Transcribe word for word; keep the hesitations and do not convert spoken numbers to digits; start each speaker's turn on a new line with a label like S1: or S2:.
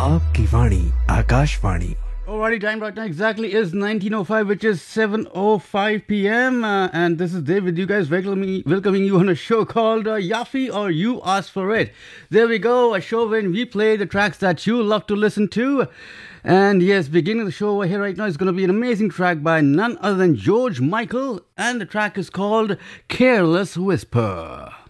S1: आपकी वाणी Akashvani.
S2: Alrighty, time right now exactly is nineteen oh five, which is seven oh five p.m. Uh, and this is Dave with you guys, welcoming, welcoming you on a show called uh, Yafi or You Ask For It. There we go, a show when we play the tracks that you love to listen to. And yes, beginning the show here right now is going to be an amazing track by none other than George Michael. And the track is called Careless Whisper.